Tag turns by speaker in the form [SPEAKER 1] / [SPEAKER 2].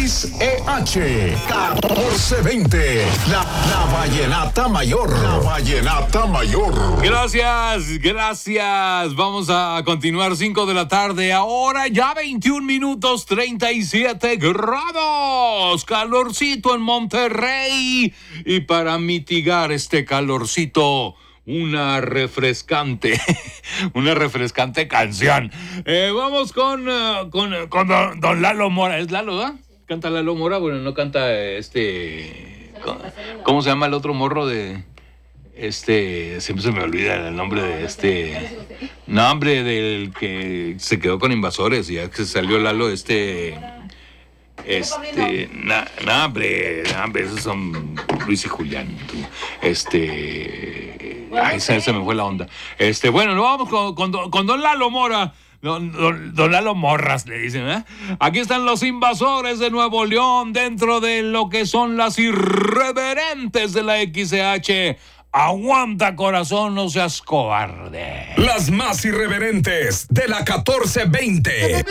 [SPEAKER 1] XEH 1420, la Vallenata Mayor. La Vallenata Mayor.
[SPEAKER 2] Gracias. Vamos a continuar 5 de la tarde. Ahora ya 21 minutos 37 grados. Calorcito en Monterrey. Y para mitigar este calorcito, una refrescante canción. Vamos con don Lalo Mora. ¿Es Lalo, da? ¿Canta Lalo Mora? Bueno, no canta ¿cómo se llama el otro morro de siempre se me olvida el nombre de nombre del que se quedó con Invasores y ya que salió Lalo hombre, esos son Luis y Julián. Ay, se me fue la onda. Bueno, nos vamos con don Lalo Mora. Don Lalo Morras, le dicen, ¿eh? Aquí están los Invasores de Nuevo León dentro de lo que son las irreverentes de la XH. Aguanta, corazón, no seas cobarde.
[SPEAKER 1] Las más irreverentes de la 1420.